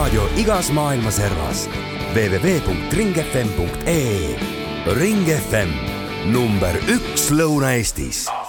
raadio igas maailma servas. www.ringfm.ee. Ring FM, number 1 Lõuna-Eestis.